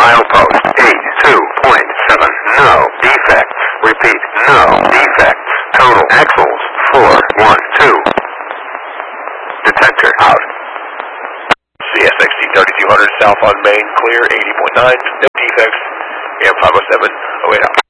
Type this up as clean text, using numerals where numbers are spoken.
Milepost 82.7. No defects. Repeat, no defects. Total axles 412. Detector out. CSXT 3200 south on Main, clear 80.9, no defects. AM 507, 08 out.